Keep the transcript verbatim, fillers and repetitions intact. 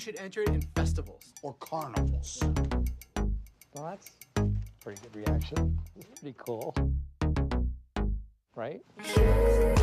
should enter it in festivals. Or carnivals. Well, that's a pretty good reaction. It's pretty cool. Right?